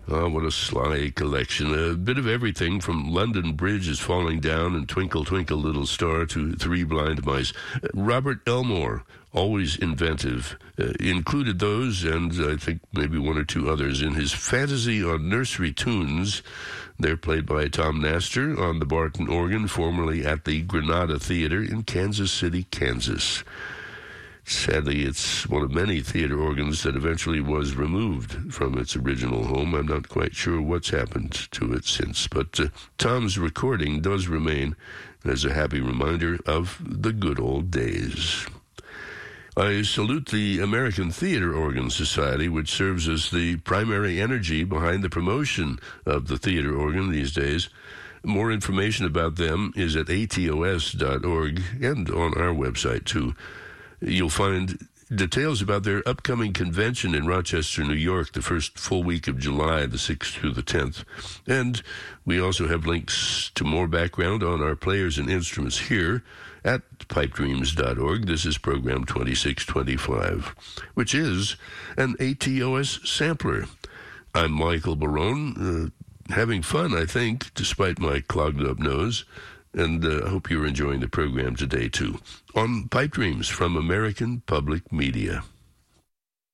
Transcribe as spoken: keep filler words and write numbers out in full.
Oh, what a sly collection. A bit of everything from London Bridge is Falling Down and Twinkle, Twinkle, Little Star to Three Blind Mice. Uh, Robert Elmore, always inventive, uh, included those and I think maybe one or two others in his Fantasy on Nursery Tunes. They're played by Tom Nastor on the Barton organ, formerly at the Granada Theater in Kansas City, Kansas. Sadly, it's one of many theater organs that eventually was removed from its original home. I'm not quite sure what's happened to it since, but uh, Tom's recording does remain as a happy reminder of the good old days. I salute the American Theater Organ Society, which serves as the primary energy behind the promotion of the theater organ these days. More information about them is at A T O S dot org and on our website, too. You'll find details about their upcoming convention in Rochester, New York, the first full week of July, the sixth through the tenth. And we also have links to more background on our players and instruments here at pipe dreams dot org. This is program twenty-six twenty-five, which is an A T O S sampler. I'm Michael Barone, uh, having fun, I think, despite my clogged-up nose. And uh, I hope you're enjoying the program today, too, on Pipe Dreams from American Public Media.